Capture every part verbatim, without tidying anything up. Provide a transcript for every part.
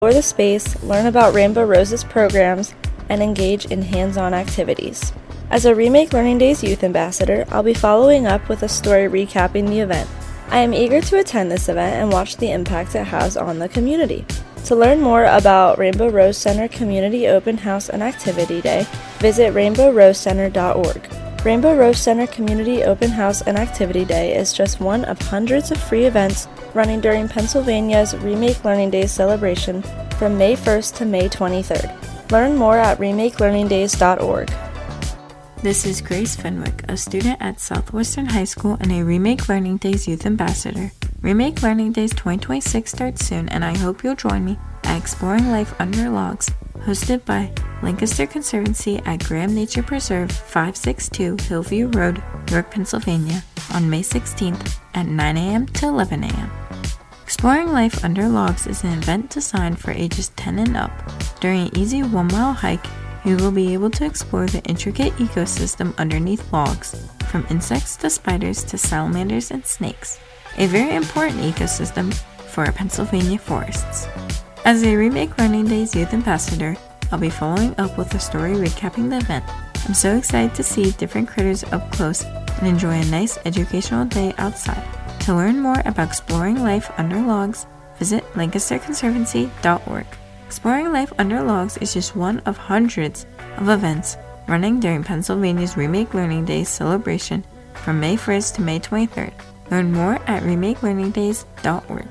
explore the space, learn about Rainbow Rose's programs, and engage in hands-on activities. As a Remake Learning Days Youth Ambassador, I'll be following up with a story recapping the event. I am eager to attend this event and watch the impact it has on the community. To learn more about Rainbow Rose Center Community Open House and Activity Day, visit rainbow rose center dot org. Rainbow Rose Center Community Open House and Activity Day is just one of hundreds of free events running during Pennsylvania's Remake Learning Days celebration from May first to May twenty-third. Learn more at remake learning days dot org. This is Grace Fenwick, a student at Southwestern High School and a Remake Learning Days Youth Ambassador. Remake Learning Days twenty twenty-six starts soon, and I hope you'll join me at Exploring Life Under Logs, hosted by Lancaster Conservancy at Graham Nature Preserve, five sixty-two Hillview Road, York, Pennsylvania, on May sixteenth at nine a.m. to eleven a.m. Exploring Life Under Logs is an event designed for ages ten and up. During an easy one-mile hike, you will be able to explore the intricate ecosystem underneath logs, from insects to spiders to salamanders and snakes, a very important ecosystem for our Pennsylvania forests. As a Remake Learning Days Youth Ambassador, I'll be following up with a story recapping the event. I'm so excited to see different critters up close and enjoy a nice educational day outside. To learn more about Exploring Life Under Logs, visit lancaster conservancy dot org. Exploring Life Under Logs is just one of hundreds of events running during Pennsylvania's Remake Learning Days celebration from May first to May twenty-third. Learn more at remake learning days dot org.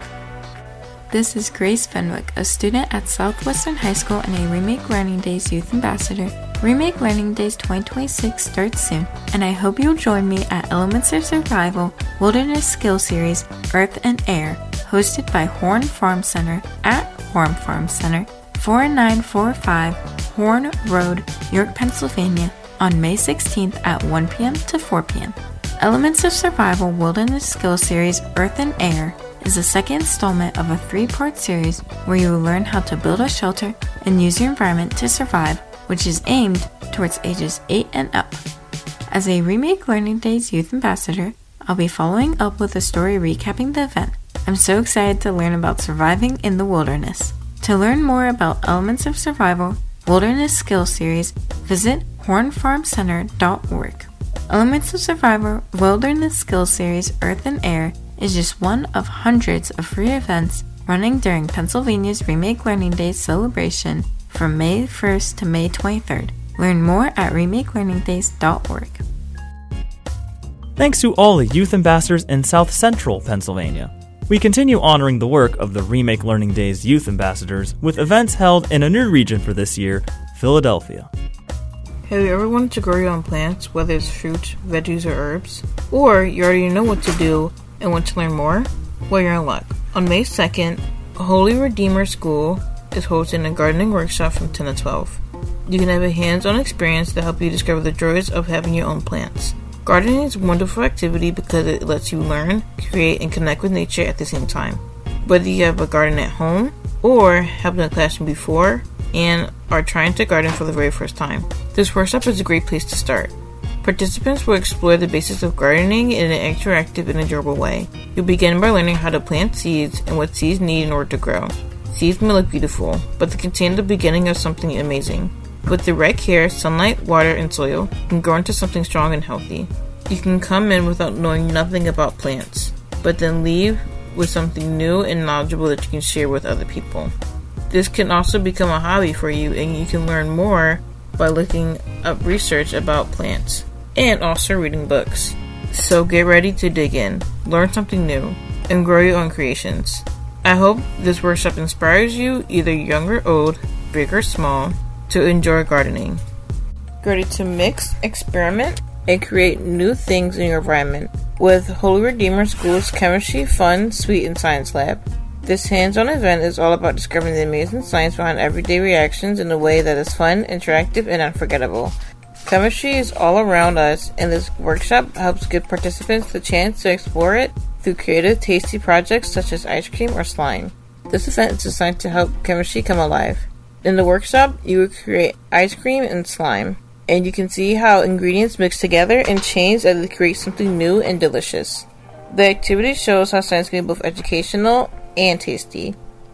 This is Grace Fenwick, a student at Southwestern High School and a Remake Learning Days Youth Ambassador. Remake Learning Days twenty twenty-six starts soon, and I hope you'll join me at Elements of Survival Wilderness Skill Series Earth and Air, hosted by Horn Farm Center at Horn Farm Center, four nine four five Horn Road, York, Pennsylvania, on May sixteenth at one p.m. to four p.m. Elements of Survival Wilderness Skill Series Earth and Air is the second installment of a three-part series where you will learn how to build a shelter and use your environment to survive, which is aimed towards ages eight and up. As a Remake Learning Days Youth Ambassador, I'll be following up with a story recapping the event. I'm so excited to learn about surviving in the wilderness. To learn more about Elements of Survival Wilderness Skill Series, visit horn farm center dot org. Elements of Survival Wilderness Skill Series Earth and Air is just one of hundreds of free events running during Pennsylvania's Remake Learning Days celebration from May first to May twenty-third. Learn more at remake learning days dot org. Thanks to all the youth ambassadors in South Central Pennsylvania. We continue honoring the work of the Remake Learning Days Youth Ambassadors with events held in a new region for this year, Philadelphia. Have you ever wanted to grow your own plants, whether it's fruit, veggies, or herbs? Or you already know what to do and want to learn more? Well, you're in luck. On May second, Holy Redeemer School is hosting a gardening workshop from ten to twelve. You can have a hands-on experience to help you discover the joys of having your own plants. Gardening is a wonderful activity because it lets you learn, create, and connect with nature at the same time. Whether you have a garden at home or have been in a classroom before and are trying to garden for the very first time, this workshop is a great place to start. Participants will explore the basics of gardening in an interactive and enjoyable way. You'll begin by learning how to plant seeds and what seeds need in order to grow. Seeds may look beautiful, but they contain the beginning of something amazing. With the right care, sunlight, water, and soil, you can grow into something strong and healthy. You can come in without knowing nothing about plants, but then leave with something new and knowledgeable that you can share with other people. This can also become a hobby for you, and you can learn more by looking up research about plants and also reading books. So get ready to dig in, learn something new, and grow your own creations. I hope this workshop inspires you, either young or old, big or small, to enjoy gardening. Get ready to mix, experiment, and create new things in your environment with Holy Redeemer School's Chemistry, Fun, Sweet, and Science Lab. This hands-on event is all about discovering the amazing science behind everyday reactions in a way that is fun, interactive, and unforgettable. Chemistry is all around us, and this workshop helps give participants the chance to explore it through creative, tasty projects such as ice cream or slime. This event is designed to help chemistry come alive. In the workshop, you will create ice cream and slime, and you can see how ingredients mix together and change as they create something new and delicious. The activity shows how science can be both educational and tasty.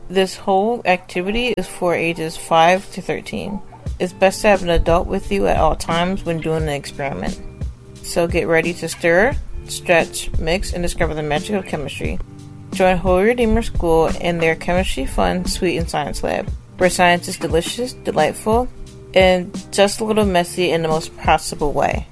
This whole activity is for ages five to thirteen. It's best to have an adult with you at all times when doing the experiment. So get ready to stir, stretch, mix, and discover the magic of chemistry. Join Holy Redeemer School in their Chemistry Fun, Sweet, and Science Lab, where science is delicious, delightful, and just a little messy in the most possible way.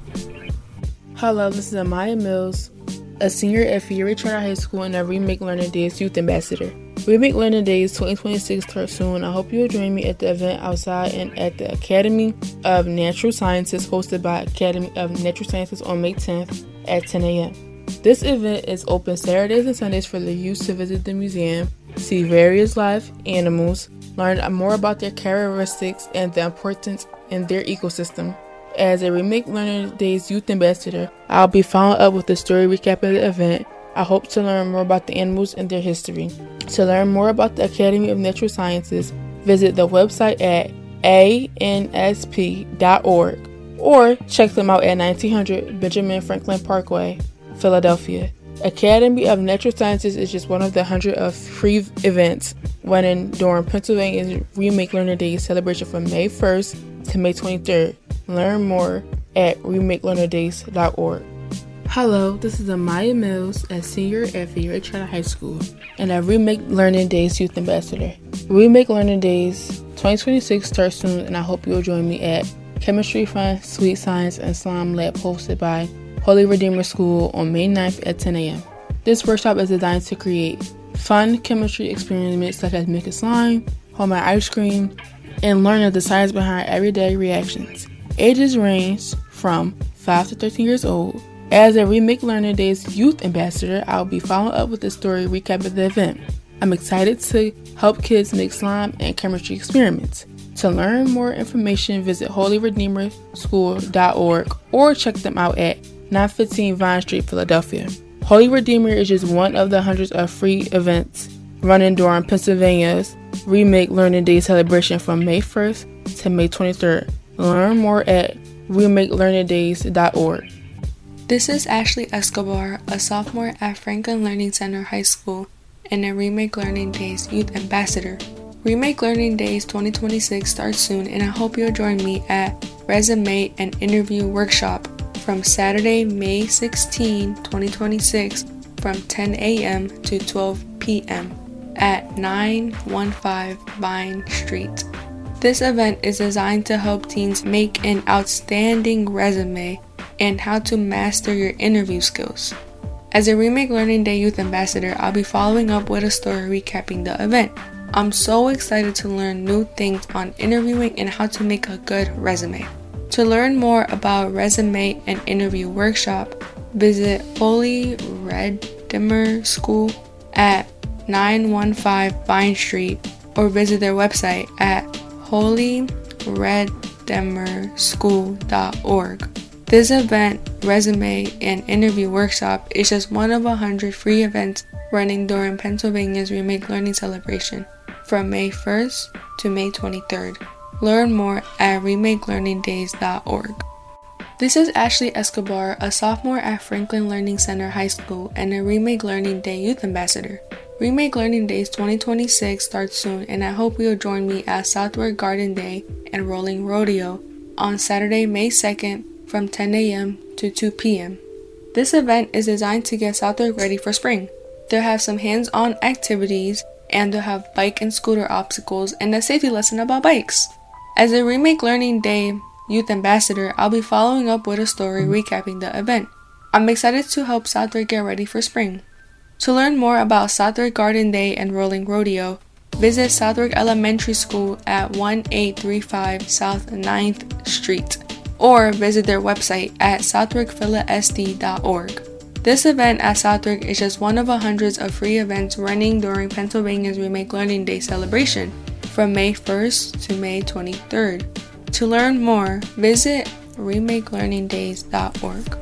Hello, this is Amaya Mills, a senior at Fiore Charter High School and a Remake Learning Days Youth Ambassador. Remake Learning Days twenty twenty-six starts soon. I hope you'll join me at the event outside and at the Academy of Natural Sciences, hosted by Academy of Natural Sciences on May tenth at ten a.m. This event is open Saturdays and Sundays for the youth to visit the museum, see various live animals, learn more about their characteristics and the importance in their ecosystem. As a Remake Learning Days Youth Ambassador, I'll be following up with a story recapping the event. I hope to learn more about the animals and their history. To learn more about the Academy of Natural Sciences, visit the website at a n s p dot org or check them out at nineteen hundred Benjamin Franklin Parkway, Philadelphia. Academy of Natural Sciences is just one of the hundred of free events running during Pennsylvania's Remake Learning Days celebration from May first to May twenty-third. Learn more at remake learning days dot org. Hello, this is Amaya Mills, a senior at Fiore Charter High School and a Remake Learning Days Youth Ambassador. Remake Learning Days twenty twenty-six starts soon, and I hope you'll join me at Chemistry Fun, Sweet Science, and Slime Lab hosted by Holy Redeemer School on May ninth at ten a.m. This workshop is designed to create fun chemistry experiments such as making slime, homemade ice cream, and learning the science behind everyday reactions. Ages range from five to thirteen years old. As a Remake Learning Days Youth Ambassador, I'll be following up with a story recapping the event. I'm excited to help kids make slime and chemistry experiments. To learn more information, visit holy redeemer school dot org or check them out at nine fifteen Vine Street, Philadelphia. Holy Redeemer is just one of the hundreds of free events running during Pennsylvania's Remake Learning Day celebration from May first to May twenty-third. Learn more at remake learning days dot org. This is Ashley Escobar, a sophomore at Franklin Learning Center High School and a Remake Learning Days Youth Ambassador. Remake Learning Days twenty twenty-six starts soon, and I hope you'll join me at Resume and Interview Workshop from Saturday, May sixteenth, twenty twenty-six from ten a.m. to twelve p.m. at nine fifteen Vine Street. This event is designed to help teens make an outstanding resume and how to master your interview skills. As a Remake Learning Day Youth Ambassador, I'll be following up with a story recapping the event. I'm so excited to learn new things on interviewing and how to make a good resume. To learn more about Resume and Interview Workshop, visit Holy Redeemer School at nine fifteen Vine Street or visit their website at holy redeemer school dot org. This event, Resume and Interview Workshop, is just one of a hundred free events running during Pennsylvania's Remake Learning Celebration from May first to May twenty-third. Learn more at remake learning days dot org. This is Ashley Escobar, a sophomore at Franklin Learning Center High School and a Remake Learning Day Youth Ambassador. Remake Learning Days twenty twenty-six starts soon, and I hope you'll join me at Southwark Garden Day and Rolling Rodeo on Saturday, May second from ten a.m. to two p.m. This event is designed to get Southwark ready for spring. They'll have some hands-on activities, and they'll have bike and scooter obstacles and a safety lesson about bikes. As a Remake Learning Day Youth Ambassador, I'll be following up with a story recapping the event. I'm excited to help Southwark get ready for spring. To learn more about Southwark Garden Day and Rolling Rodeo, visit Southwark Elementary School at eighteen thirty-five South ninth Street or visit their website at southwark phila s d dot org. This event at Southwark is just one of a hundreds of free events running during Pennsylvania's Remake Learning Day celebration from May first to May twenty-third. To learn more, visit remake learning days dot org.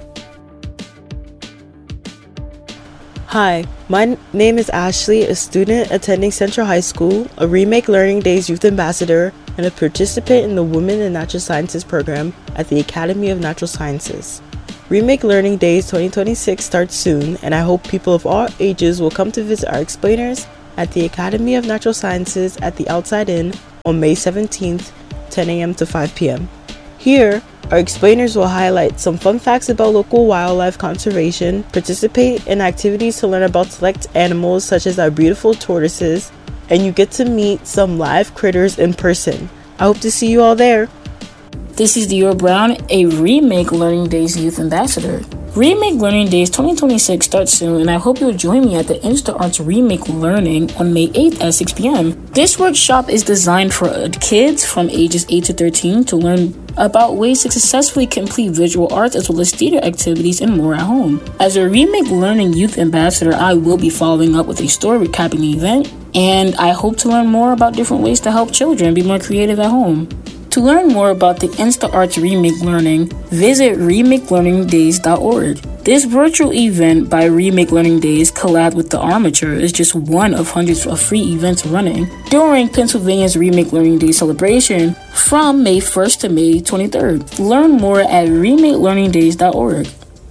Hi, my name is Ashley, a student attending Central High School, a Remake Learning Days Youth Ambassador, and a participant in the Women in Natural Sciences program at the Academy of Natural Sciences. Remake Learning Days twenty twenty-six starts soon, and I hope people of all ages will come to visit our explainers at the Academy of Natural Sciences at the Outside Inn on May seventeenth, ten a.m. to five p.m. Here, our explainers will highlight some fun facts about local wildlife conservation, participate in activities to learn about select animals such as our beautiful tortoises, and you get to meet some live critters in person. I hope to see you all there. This is Dior Brown, a Remake Learning Days Youth Ambassador. Remake Learning Days twenty twenty-six starts soon, and I hope you'll join me at the InstaArts Remake Learning on May eighth at six p.m. This workshop is designed for kids from ages eight to thirteen to learn about ways to successfully complete visual arts as well as theater activities and more at home. As a Remake Learning Youth Ambassador, I will be following up with a story recapping the event, and I hope to learn more about different ways to help children be more creative at home. To learn more about the InstaArts Remake Learning, visit remake learning days dot org. This virtual event by Remake Learning Days collab with the Armature is just one of hundreds of free events running during Pennsylvania's Remake Learning Days celebration from May first to May twenty-third. Learn more at remake learning days dot org.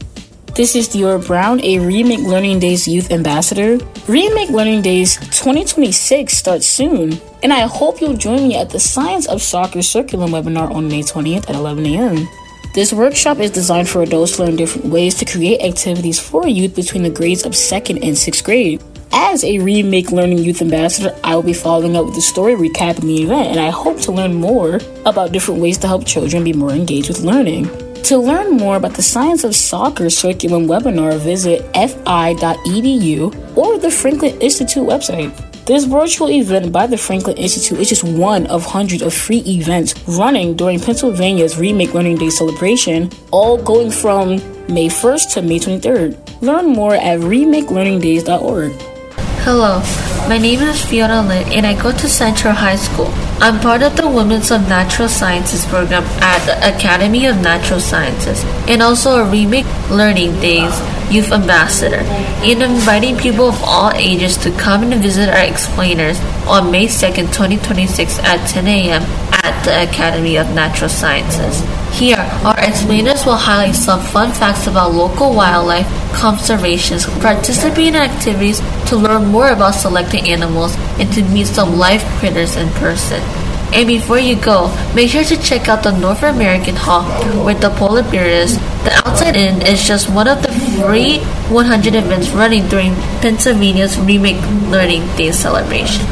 This is Dior Brown, a Remake Learning Days Youth Ambassador. Remake Learning Days twenty twenty-six starts soon, and I hope you'll join me at the Science of Soccer Circulum webinar on May twentieth at eleven a.m. This workshop is designed for adults to learn different ways to create activities for youth between the grades of second and sixth grade. As a Remake Learning Youth Ambassador, I will be following up with a story recapping the event, and I hope to learn more about different ways to help children be more engaged with learning. To learn more about the Science of Soccer Circulum webinar, visit f i dot e d u or the Franklin Institute website. This virtual event by the Franklin Institute is just one of hundreds of free events running during Pennsylvania's Remake Learning Day celebration, all going from May first to May twenty-third. Learn more at remake learning days dot org. Hello, my name is Fiona Lin and I go to Central High School. I'm part of the Women's of Natural Sciences program at the Academy of Natural Sciences and also a Remake Learning Days Youth Ambassador, and I'm inviting people of all ages to come and visit our explainers on May second, twenty twenty-six at ten a.m. at the Academy of Natural Sciences. Here, our explainers will highlight some fun facts about local wildlife conservation, participate in activities to learn more about selected animals, and to meet some live critters in person. And before you go, make sure to check out the North American Hall with the polar bear is. The Outside Inn is just one of the free one hundred events running during Pennsylvania's Remake Learning Day celebration.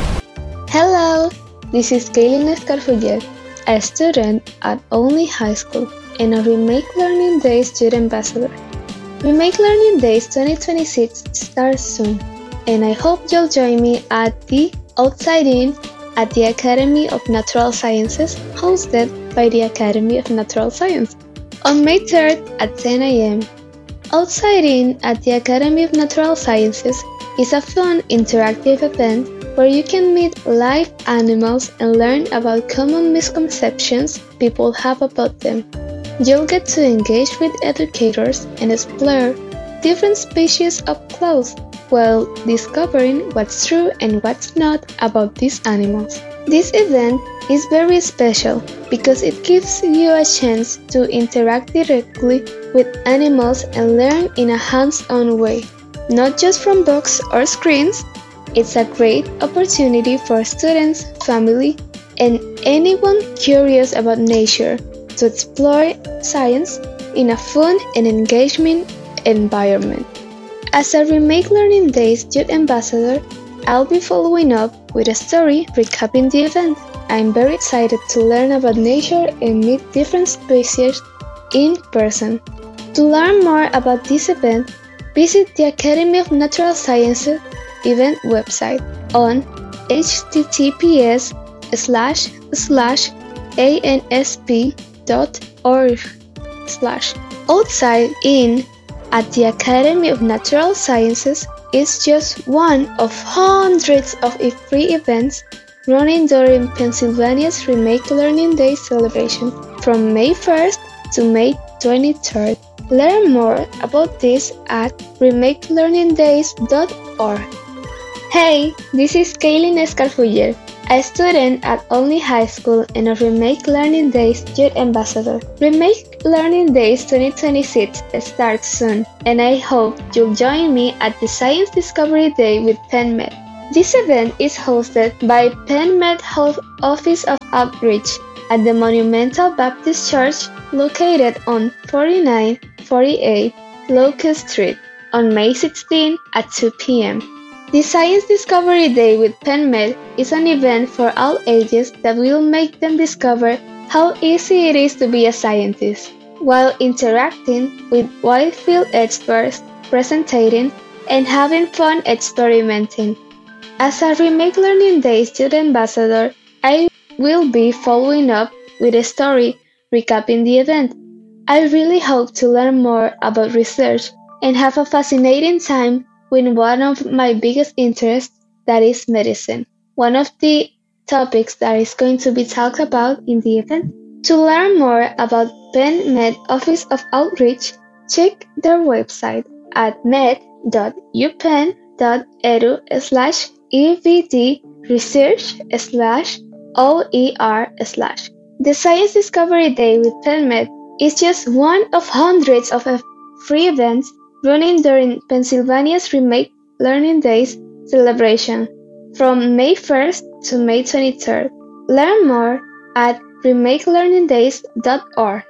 Hello, this is Kaylin Escarfuller, a student at Olney High School and a Remake Learning Day student ambassador. Remake Learning Days twenty twenty-six starts soon, and I hope you'll join me at the Outside Inn at the Academy of Natural Sciences, hosted by the Academy of Natural Science, on May third at ten a.m. Outside Inn at the Academy of Natural Sciences is a fun, interactive event where you can meet live animals and learn about common misconceptions people have about them. You'll get to engage with educators and explore different species up close, while discovering what's true and what's not about these animals. This event is very special because it gives you a chance to interact directly with animals and learn in a hands-on way, not just from books or screens. It's a great opportunity for students, family, and anyone curious about nature to explore science in a fun and engaging environment. As a Remake Learning Days Youth Ambassador, I'll be following up with a story recapping the event. I'm very excited to learn about nature and meet different species in person. To learn more about this event, visit the Academy of Natural Sciences event website on h t t p s slash slash a n s p dot org slash Outside Inn at the Academy of Natural Sciences is just one of hundreds of free events running during Pennsylvania's Remake Learning Day celebration from May first to May twenty-third. Learn more about this at remake learning days dot org. Hey, this is Kaylin Escarfuller, a student at Olney High School and a Remake Learning Days Youth Ambassador. Remake Learning Days twenty twenty-six starts soon, and I hope you'll join me at the Science Discovery Day with PenMed. This event is hosted by Penn Med Health Office of Outreach at the Monumental Baptist Church located on forty-nine forty-eight Locust Street on May sixteenth at two p.m. The Science Discovery Day with Penn Med is an event for all ages that will make them discover how easy it is to be a scientist, while interacting with wide field experts, presenting, and having fun experimenting. As a Remake Learning Day student ambassador, I will be following up with a story recapping the event. I really hope to learn more about research and have a fascinating time with one of my biggest interests, that is medicine, one of the topics that is going to be talked about in the event. To learn more about Penn Med Office of Outreach, check their website at med dot u penn dot e d u slash e v d research slash o e r slash. The Science Discovery Day with Penn Med is just one of hundreds of free events running during Pennsylvania's Remake Learning Days celebration from May first to May twenty-third. Learn more at remake learning days dot org.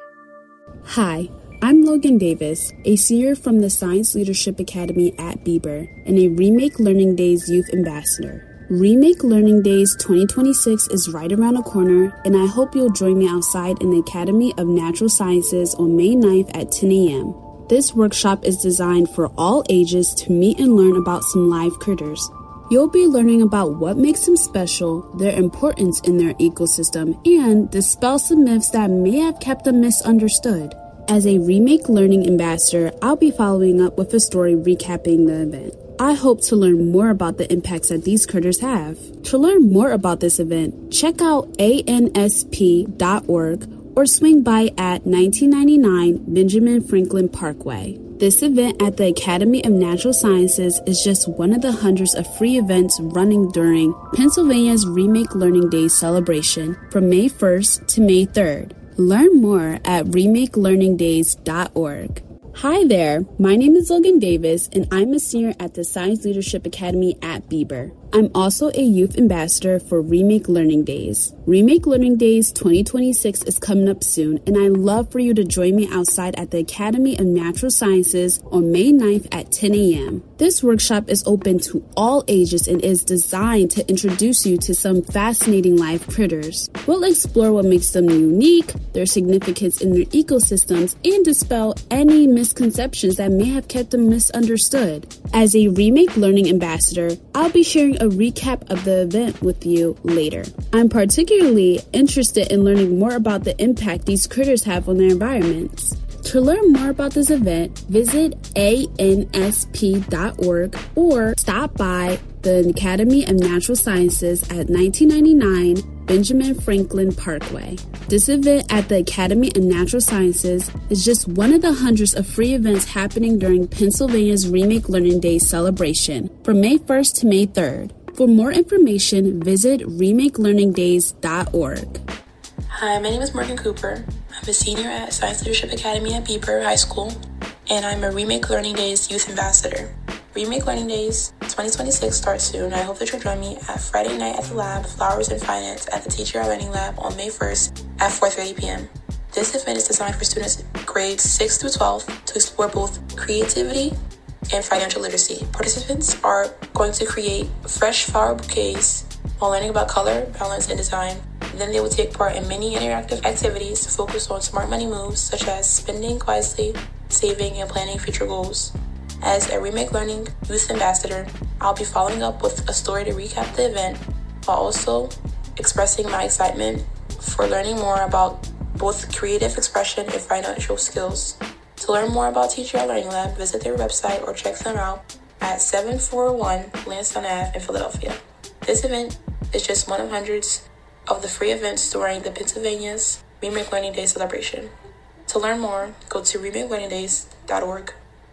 Hi, I'm Logan Davis, a senior from the Science Leadership Academy at Bieber and a Remake Learning Days Youth Ambassador. Remake Learning Days twenty twenty-six is right around the corner, and I hope you'll join me outside in the Academy of Natural Sciences on May ninth at ten a.m. This workshop is designed for all ages to meet and learn about some live critters. You'll be learning about what makes them special, their importance in their ecosystem, and dispel some myths that may have kept them misunderstood. As a Remake Learning Ambassador, I'll be following up with a story recapping the event. I hope to learn more about the impacts that these critters have. To learn more about this event, check out A N S P dot org or swing by at nineteen ninety-nine Benjamin Franklin Parkway. This event at the Academy of Natural Sciences is just one of the hundreds of free events running during Pennsylvania's Remake Learning Days celebration from May first to May third. Learn more at remake learning days dot org. Hi there, my name is Logan Davis, and I'm a senior at the Science Leadership Academy at Bieber. I'm also a youth ambassador for Remake Learning Days. Remake Learning Days twenty twenty-six is coming up soon, and I'd love for you to join me outside at the Academy of Natural Sciences on May ninth at ten a.m. This workshop is open to all ages and is designed to introduce you to some fascinating live critters. We'll explore what makes them unique, their significance in their ecosystems, and dispel any misconceptions that may have kept them misunderstood. As a Remake Learning Ambassador, I'll be sharing a recap of the event with you later. I'm particularly interested in learning more about the impact these critters have on their environments. To learn more about this event, visit A N S P dot org or stop by the Academy of Natural Sciences at nineteen ninety-nine Benjamin Franklin Parkway. This event at the Academy of Natural Sciences is just one of the hundreds of free events happening during Pennsylvania's Remake Learning Days celebration from May first to May third. For more information, visit remake learning days dot org. Hi, my name is Morgan Cooper. I'm a senior at Science Leadership Academy at Bieber High School, and I'm a Remake Learning Days Youth Ambassador. Remake Learning Days twenty twenty-six starts soon. I hope that you'll join me at Friday night at the lab, Flowers and Finance at the Teacher Learning Lab on May first at four thirty p.m. This event is designed for students grades six through twelve to explore both creativity and financial literacy. Participants are going to create fresh flower bouquets while learning about color, balance, and design. Then they will take part in many interactive activities to focus on smart money moves such as spending wisely, saving, and planning future goals. As a Remake Learning Youth Ambassador, I'll be following up with a story to recap the event while also expressing my excitement for learning more about both creative expression and financial skills. To learn more about Teacher Learning Lab, visit their website or check them out at seven forty-one Lansdowne Avenue in Philadelphia. This event is just one of hundreds of the free events during the Pennsylvania's Remake Learning Day celebration. To learn more, go to remake learning days dot org.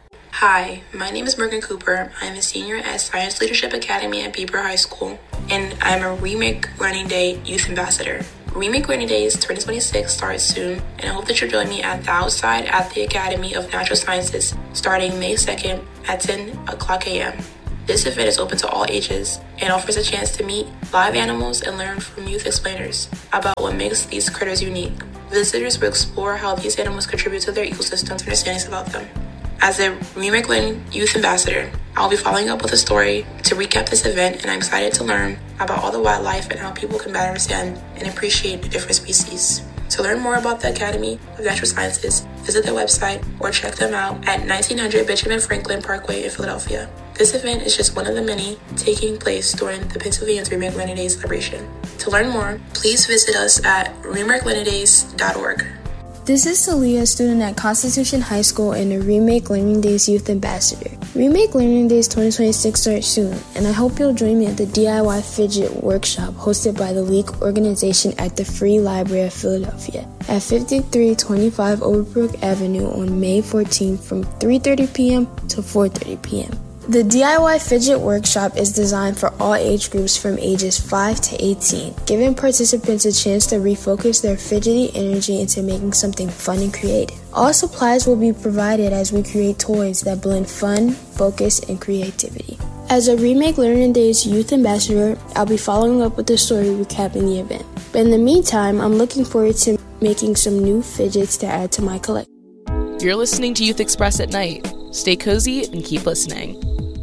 Hi, my name is Morgan Cooper. I'm a senior at Science Leadership Academy at Bieber High School, and I'm a Remake Learning Day Youth Ambassador. Remake Learning Days twenty twenty-six starts soon, and I hope that you'll join me at the outside at the Academy of Natural Sciences starting May second at ten o'clock a.m. This event is open to all ages and offers a chance to meet live animals and learn from youth explainers about what makes these critters unique. Visitors will explore how these animals contribute to their ecosystems and understandings about them. As a Remake Learning Youth Ambassador, I'll be following up with a story to recap this event, and I'm excited to learn about all the wildlife and how people can better understand and appreciate the different species. To learn more about the Academy of Natural Sciences, visit their website or check them out at nineteen hundred Benjamin Franklin Parkway in Philadelphia. This event is just one of the many taking place during the Pennsylvania's Remake Learning Days celebration. To learn more, please visit us at remake learning days dot org. This is Talia, a student at Constitution High School and a Remake Learning Days Youth Ambassador. Remake Learning Days twenty twenty-six starts soon, and I hope you'll join me at the D I Y Fidget Workshop hosted by the Leak organization at the Free Library of Philadelphia at fifty-three twenty-five Overbrook Avenue on May fourteenth from three thirty p.m. to four thirty p.m. The D I Y Fidget Workshop is designed for all age groups from ages five to eighteen, giving participants a chance to refocus their fidgety energy into making something fun and creative. All supplies will be provided as we create toys that blend fun, focus, and creativity. As a Remake Learning Days Youth Ambassador, I'll be following up with a story recapping the event. But in the meantime, I'm looking forward to making some new fidgets to add to my collection. You're listening to Youth Express at night. Stay cozy and keep listening.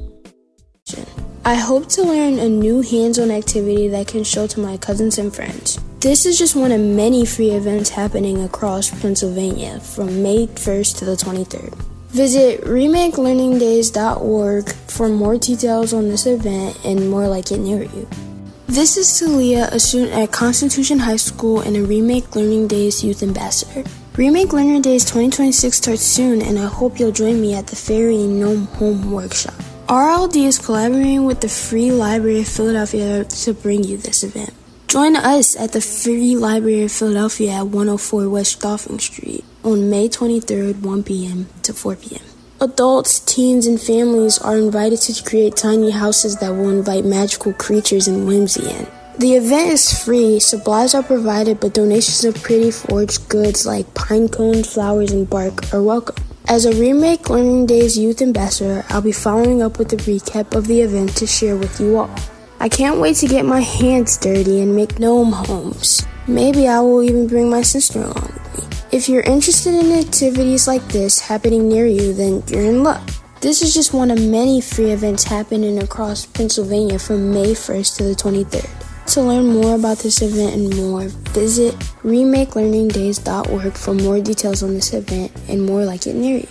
I hope to learn a new hands-on activity that I can show to my cousins and friends. This is just one of many free events happening across Pennsylvania from May first to the twenty-third. Visit remake learning days dot org for more details on this event and more like it near you. This is Talia, a student at Constitution High School and a Remake Learning Days Youth Ambassador. Remake Learning Days twenty twenty-six starts soon, and I hope you'll join me at the Fairy Gnome Home Workshop. R L D is collaborating with the Free Library of Philadelphia to bring you this event. Join us at the Free Library of Philadelphia at one oh four West Dolphin Street on May twenty-third, one p.m. to four p.m. Adults, teens, and families are invited to create tiny houses that will invite magical creatures and whimsy in. The event is free, supplies are provided, but donations of pretty forged goods like pine cones, flowers, and bark are welcome. As a Remake Learning Days Youth Ambassador, I'll be following up with a recap of the event to share with you all. I can't wait to get my hands dirty and make gnome homes. Maybe I will even bring my sister along with me. If you're interested in activities like this happening near you, then you're in luck. This is just one of many free events happening across Pennsylvania from May first to the twenty-third. To learn more about this event and more, visit remake learning days dot org for more details on this event and more like it near you.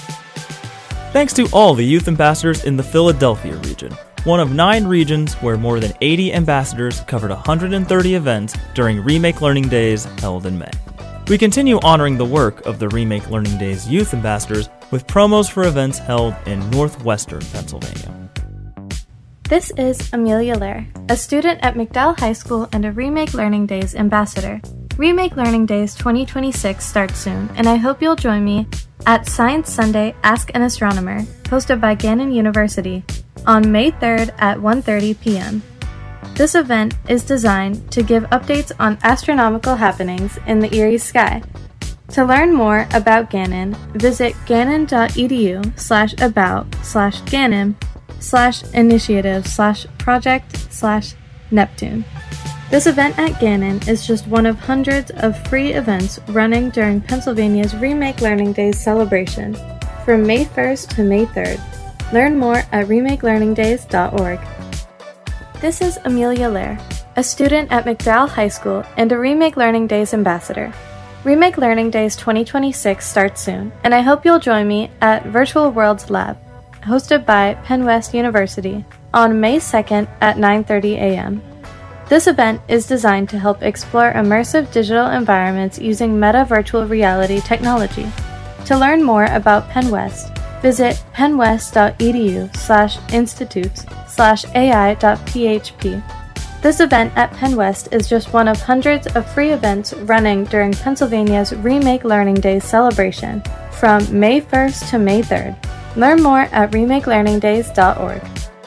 Thanks to all the youth ambassadors in the Philadelphia region, one of nine regions where more than eighty ambassadors covered one hundred thirty events during Remake Learning Days held in May. We continue honoring the work of the Remake Learning Days youth ambassadors with promos for events held in northwestern Pennsylvania. This is Amelia Lair, a student at McDowell High School and a Remake Learning Days ambassador. Remake Learning Days twenty twenty-six starts soon, and I hope you'll join me at Science Sunday Ask an Astronomer, hosted by Gannon University, on May third at one thirty p.m. This event is designed to give updates on astronomical happenings in the Erie sky. To learn more about Gannon, visit gannon.edu slash about slash Gannon slash initiative slash project slash Neptune. This event at Gannon is just one of hundreds of free events running during Pennsylvania's Remake Learning Days celebration from May first to May third. Learn more at remake learning days dot org. This is Amelia Lair, a student at McDowell High School and a Remake Learning Days ambassador. Remake Learning Days twenty twenty-six starts soon, and I hope you'll join me at Virtual Worlds Lab, hosted by Penn West University, on May second at nine thirty a.m. This event is designed to help explore immersive digital environments using meta virtual reality technology. To learn more about Penn West, visit pennwest.edu slash institutes slash ai.php. This event at Penn West is just one of hundreds of free events running during Pennsylvania's Remake Learning Days celebration from May first to May third. Learn more at remake learning days dot org.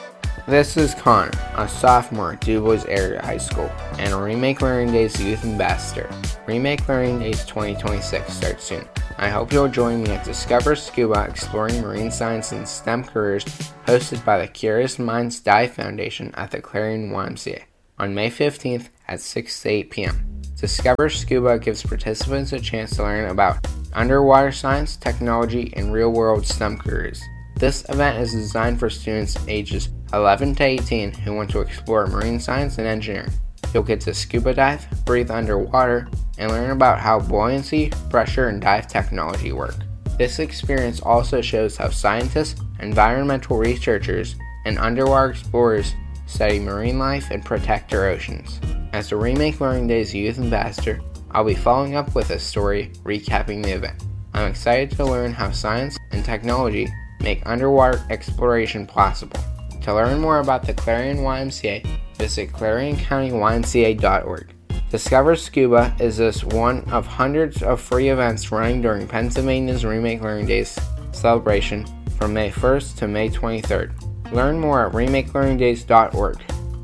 This is Connor, a sophomore at DuBois Area High School, and a Remake Learning Days Youth Ambassador. Remake Learning Days twenty twenty-six starts soon. I hope you'll join me at Discover Scuba Exploring Marine Science and STEM Careers, hosted by the Curious Minds Dive Foundation at the Clarion Y M C A on May fifteenth at six to eight p.m. Discover Scuba gives participants a chance to learn about underwater science, technology, and real-world STEM careers. This event is designed for students ages eleven to eighteen who want to explore marine science and engineering. You'll get to scuba dive, breathe underwater, and learn about how buoyancy, pressure, and dive technology work. This experience also shows how scientists, environmental researchers, and underwater explorers study marine life and protect our oceans. As the Remake Learning Days Youth Ambassador, I'll be following up with a story recapping the event. I'm excited to learn how science and technology make underwater exploration possible. To learn more about the Clarion Y M C A, visit clarion county y m c a dot org. Discover Scuba is just one of hundreds of free events running during Pennsylvania's Remake Learning Days celebration from May first to May twenty-third. Learn more at remake learning days dot org.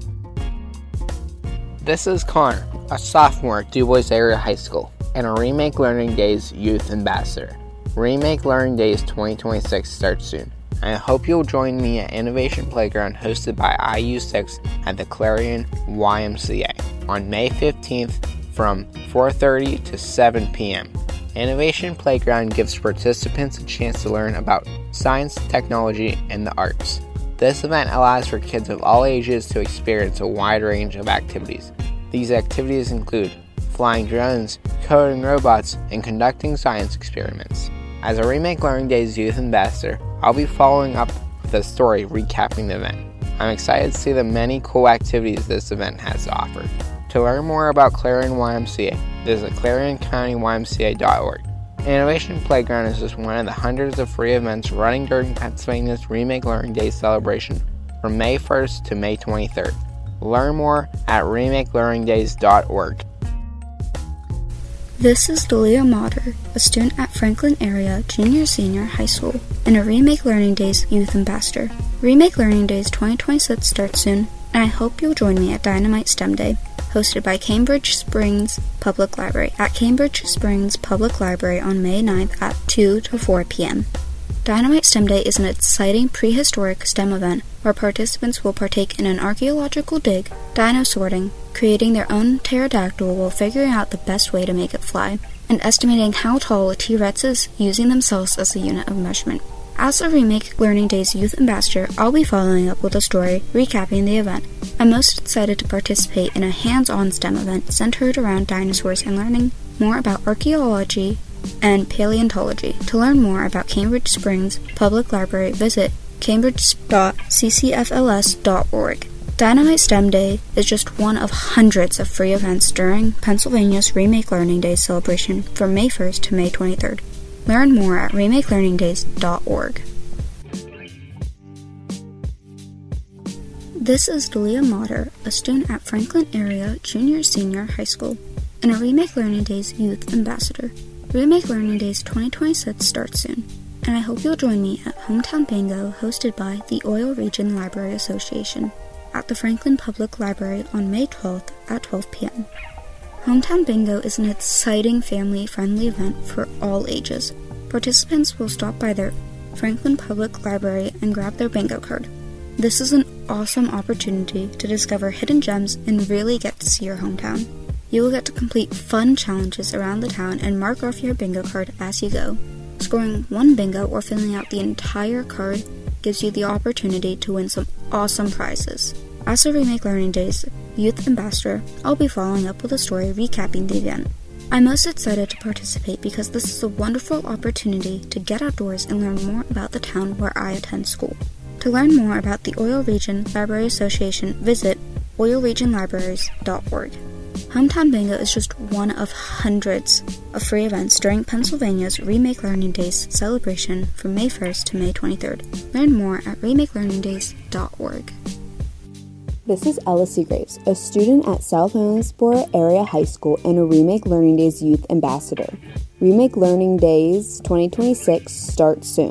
This is Connor, a sophomore at DuBois Area High School, and a Remake Learning Days Youth Ambassador. Remake Learning Days twenty twenty-six starts soon. I hope you'll join me at Innovation Playground hosted by I U six at the Clarion Y M C A on May fifteenth from four thirty to seven p.m. Innovation Playground gives participants a chance to learn about science, technology, and the arts. This event allows for kids of all ages to experience a wide range of activities. These activities include flying drones, coding robots, and conducting science experiments. As a Remake Learning Days Youth Ambassador, I'll be following up with a story recapping the event. I'm excited to see the many cool activities this event has to offer. To learn more about Clarion Y M C A, visit clarion county y m c a dot org. Innovation Playground is just one of the hundreds of free events running during Pennsylvania's Remake Learning Days celebration from May first to May twenty-third. Learn more at remake learning days dot org. This is Delia Motter, a student at Franklin Area Junior Senior High School and a Remake Learning Days Youth Ambassador. Remake Learning Days twenty twenty-six starts soon, and I hope you'll join me at Dynamite STEM Day, hosted by Cambridge Springs Public Library at Cambridge Springs Public Library on May ninth at two to four p.m. Dynamite STEM Day is an exciting prehistoric STEM event where participants will partake in an archaeological dig, dino sorting, creating their own pterodactyl while figuring out the best way to make it fly, and estimating how tall a T-Rex is using themselves as a unit of measurement. As a Remake Learning Days Youth Ambassador, I'll be following up with a story recapping the event. I'm most excited to participate in a hands-on STEM event centered around dinosaurs and learning more about archaeology and paleontology. To learn more about Cambridge Springs Public Library, visit cambridge dot c c f l s dot org. Dynamite STEM Day is just one of hundreds of free events during Pennsylvania's Remake Learning Days celebration from May first to May twenty-third. Learn more at remake learning days dot org. This is Delia Motter, a student at Franklin Area Junior Senior High School and a Remake Learning Days Youth Ambassador. Remake Learning Days twenty twenty-six starts soon, and I hope you'll join me at Hometown Bingo hosted by the Oil Region Library Association at the Franklin Public Library on May twelfth at twelve p.m. Hometown Bingo is an exciting family-friendly event for all ages. Participants will stop by their Franklin Public Library and grab their bingo card. This is an awesome opportunity to discover hidden gems and really get to see your hometown. You will get to complete fun challenges around the town and mark off your bingo card as you go. Scoring one bingo or filling out the entire card gives you the opportunity to win some awesome prizes. As a Remake Learning Days Youth Ambassador, I'll be following up with a story recapping the event. I'm most excited to participate because this is a wonderful opportunity to get outdoors and learn more about the town where I attend school. To learn more about the Oil Region Library Association, visit oil region libraries dot org. Hometown Bingo is just one of hundreds of free events during Pennsylvania's Remake Learning Days celebration from May first to May twenty-third. Learn more at remake learning days dot org. This is Ella Seagraves, a student at South Williamsport Area High School and a Remake Learning Days Youth Ambassador. Remake Learning Days twenty twenty-six starts soon,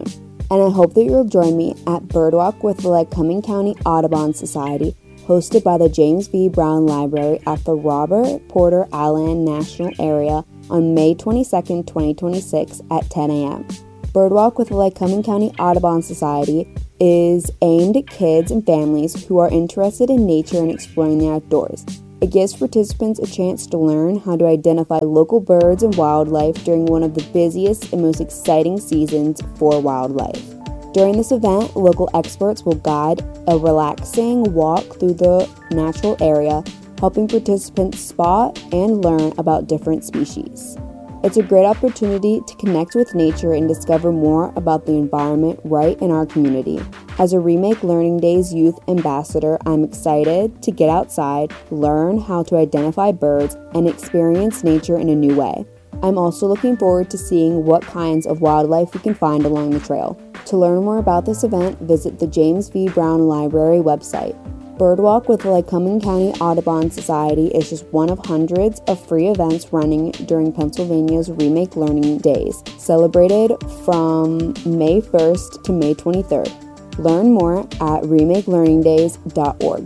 and I hope that you'll join me at Birdwalk with the Lycoming County Audubon Society, hosted by the James V. Brown Library at the Robert Porter Allen National Area on May twenty-second, twenty twenty-six at ten a.m. Birdwalk with the Lycoming County Audubon Society is aimed at kids and families who are interested in nature and exploring the outdoors. It gives participants a chance to learn how to identify local birds and wildlife during one of the busiest and most exciting seasons for wildlife. During this event, local experts will guide a relaxing walk through the natural area, helping participants spot and learn about different species. It's a great opportunity to connect with nature and discover more about the environment right in our community. As a Remake Learning Days Youth Ambassador, I'm excited to get outside, learn how to identify birds, and experience nature in a new way. I'm also looking forward to seeing what kinds of wildlife we can find along the trail. To learn more about this event, visit the James V. Brown Library website. Birdwalk with the Lycoming County Audubon Society is just one of hundreds of free events running during Pennsylvania's Remake Learning Days, celebrated from May first to May twenty-third. Learn more at remake learning days dot org.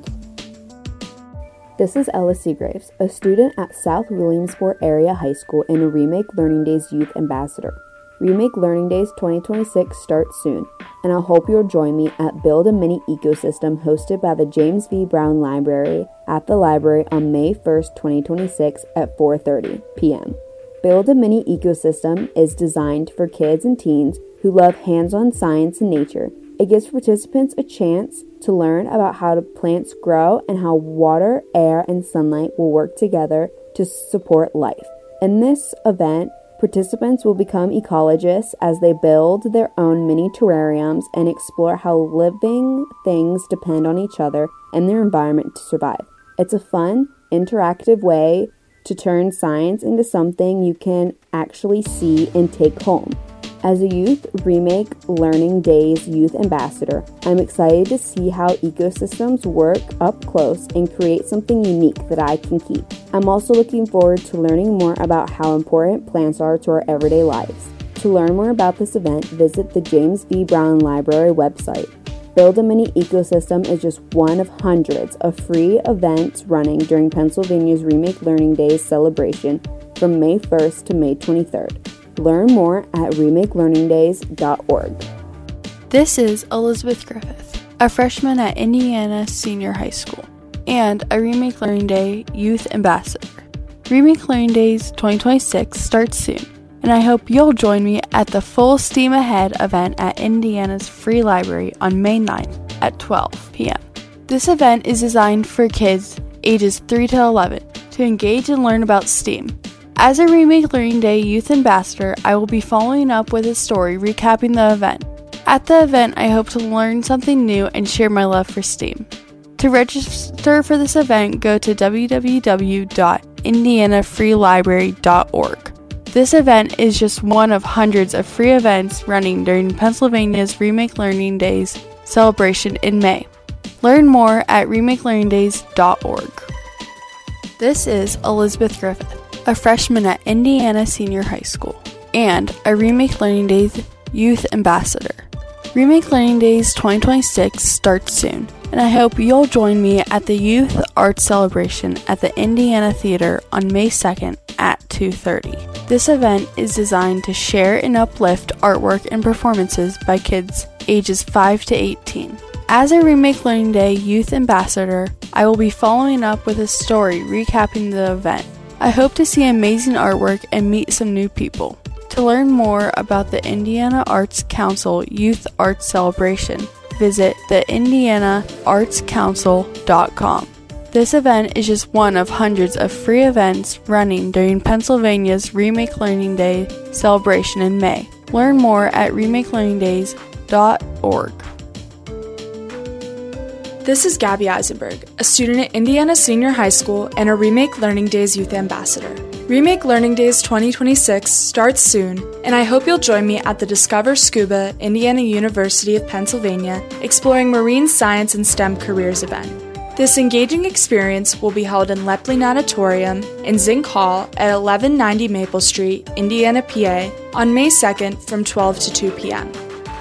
This is Ella Seagraves, a student at South Williamsport Area High School and a Remake Learning Days Youth Ambassador. Remake Learning Days twenty twenty-six starts soon, and I hope you'll join me at Build a Mini Ecosystem hosted by the James V. Brown Library at the library on May first, twenty twenty-six at four thirty p.m. Build a Mini Ecosystem is designed for kids and teens who love hands-on science and nature. It gives participants a chance to learn about how plants grow and how water, air, and sunlight will work together to support life. In this event, participants will become ecologists as they build their own mini terrariums and explore how living things depend on each other and their environment to survive. It's a fun, interactive way to turn science into something you can actually see and take home. As a Youth Remake Learning Days Youth Ambassador, I'm excited to see how ecosystems work up close and create something unique that I can keep. I'm also looking forward to learning more about how important plants are to our everyday lives. To learn more about this event, visit the James V. Brown Library website. Build a Mini Ecosystem is just one of hundreds of free events running during Pennsylvania's Remake Learning Days celebration from May first to May twenty-third. Learn more at remake learning days dot org. This is Elizabeth Griffith, a freshman at Indiana Senior High School, and a Remake Learning Day Youth Ambassador. Remake Learning Days twenty twenty-six starts soon, and I hope you'll join me at the Full Steam Ahead event at Indiana's Free Library on May ninth at twelve p.m. This event is designed for kids ages three to eleven to engage and learn about STEAM. As a Remake Learning Day Youth Ambassador, I will be following up with a story recapping the event. At the event, I hope to learn something new and share my love for STEAM. To register for this event, go to w w w dot indiana free library dot org. This event is just one of hundreds of free events running during Pennsylvania's Remake Learning Days celebration in May. Learn more at remake learning days dot org. This is Elizabeth Griffith, a freshman at Indiana Senior High School, and a Remake Learning Days Youth Ambassador. Remake Learning Days twenty twenty-six starts soon, and I hope you'll join me at the Youth Arts Celebration at the Indiana Theater on May second at two thirty. This event is designed to share and uplift artwork and performances by kids ages five to eighteen. As a Remake Learning Day Youth Ambassador, I will be following up with a story recapping the event. I hope to see amazing artwork and meet some new people. To learn more about the Indiana Arts Council Youth Arts Celebration, visit the indiana arts council dot com. This event is just one of hundreds of free events running during Pennsylvania's Remake Learning Day celebration in May. Learn more at remake learning days dot org. This is Gabby Eisenberg, a student at Indiana Senior High School and a Remake Learning Days Youth Ambassador. Remake Learning Days twenty twenty-six starts soon, and I hope you'll join me at the Discover Scuba Indiana University of Pennsylvania Exploring Marine Science and STEM Careers event. This engaging experience will be held in Lepley Natatorium in Zink Hall at eleven ninety Maple Street, Indiana, P A on May second from twelve to two p.m.